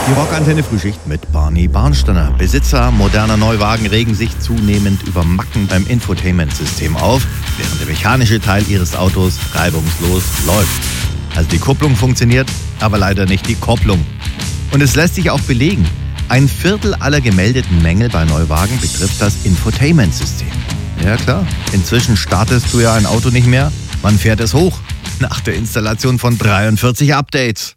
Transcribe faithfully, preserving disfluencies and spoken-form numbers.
Die Rockantenne Frühschicht mit Barney Barnsteiner. Besitzer moderner Neuwagen regen sich zunehmend über Macken beim Infotainment-System auf, während der mechanische Teil ihres Autos reibungslos läuft. Also die Kupplung funktioniert, aber leider nicht die Kopplung. Und es lässt sich auch belegen. Ein Viertel aller gemeldeten Mängel bei Neuwagen betrifft das Infotainment-System. Ja klar, inzwischen startest du ja ein Auto nicht mehr, man fährt es hoch. Nach der Installation von dreiundvierzig Updates.